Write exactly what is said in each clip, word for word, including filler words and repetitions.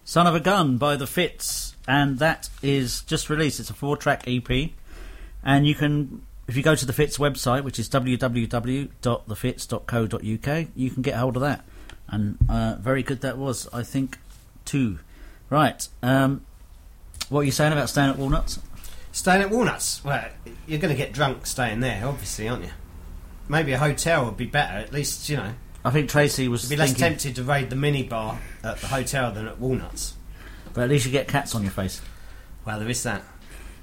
Son of a Gun by The Fits, and that is just released. It's a four-track E P, and you can, if you go to The Fits website, which is w w w dot the fits dot co dot u k, you can get hold of that. And uh, very good that was, I think, too. Right, um, what are you saying about staying at Walnuts? Staying at Walnuts? Well, you're going to get drunk staying there, obviously, aren't you? Maybe a hotel would be better, at least, you know. I think Tracy was You'd be thinking, less tempted to raid the minibar at the hotel than at Walnuts. but at least you get cats on your face. Well, there is that.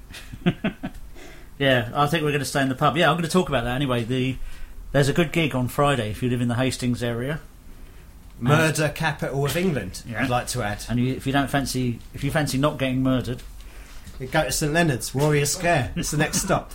Yeah, I think we're going to stay in the pub. Yeah, I'm going to talk about that anyway. The There's a good gig on Friday if you live in the Hastings area. Murder um, capital of England, yeah. I'd like to add. And you, if you don't fancy, if you fancy not getting murdered, you go to St Leonard's, Warrior Square. It's the next stop.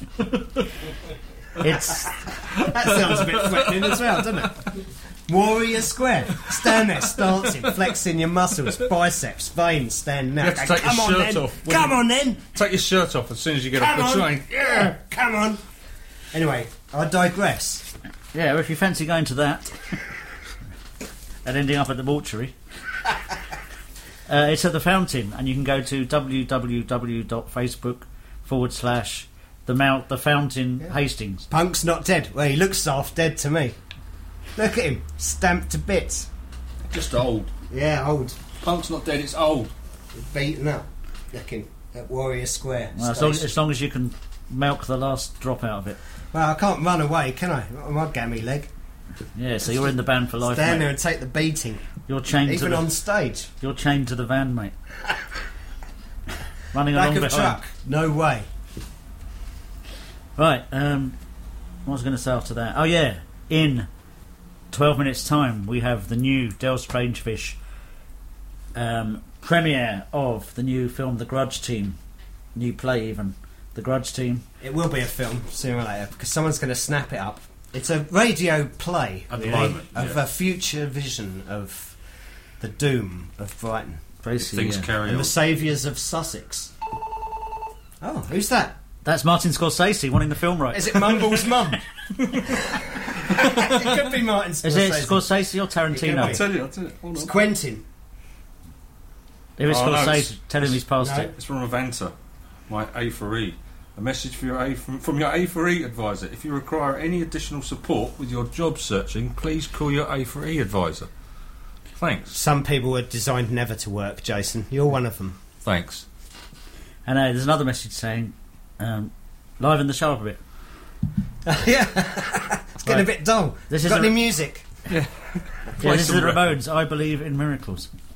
It's that sounds a bit threatening as well, doesn't it? Warrior Square. Stand there, stancing, flexing your muscles, biceps, veins, standing there. You have to take Come your on shirt then. off. Come you, on then. Take your shirt off as soon as you get Come off the on. train. Yeah, come on. Anyway, I digress. yeah. If you fancy going to that and ending up at the mortuary, uh, it's at the Fountain, and you can go to w w w dot facebook forward slash the Mount the Fountain Yeah. Hastings. Punk's not dead. Well, he looks half dead to me. Look at him, stamped to bits. Just old. Yeah, old, Punk's not dead, it's old. beaten up. Looking at Warrior Square. Well, as, long, station. as long as you can milk the last drop out of it. Well, I can't run away, can I? Not on my gammy leg. Yeah, so you're in the band for life, Stand mate. there and take the beating, You're chained to even the, on stage. You're chained to the van, mate. Running Back along of behind. truck, no way. Right, um, what was I going to say after that? Oh yeah, in twelve minutes' time we have the new Del Strangefish um, premiere of the new film The Grudge Team. New play even. The Grudge Team. It will be a film sooner or later because someone's going to snap it up. It's a radio play At the really, moment, of yeah. a future vision of the doom of Brighton Basically, Things yeah. carry and on. the saviours of Sussex. Oh, who's that? That's Martin Scorsese wanting the film right. Is it Mumble's mum? It could be Martin Scorsese. Is it Scorsese or It could Tarantino? be. I'll tell you, I'll tell you. Hold It's on. Quentin. If it's Oh, no, Scorsese, it's- tell him he's past no. it. It's from Avanta, my A for E. A message for your A from, from your A for E advisor. If you require any additional support with your job searching, please call your A for E advisor. Thanks. Some people are designed never to work, Jason. You're one of them. Thanks. And uh, there's another message saying, um, liven the show up a bit. Yeah. It's getting Right. a bit dull. This Got is any a- music? Yeah, Play this is some the rap. Ramones. I believe in miracles.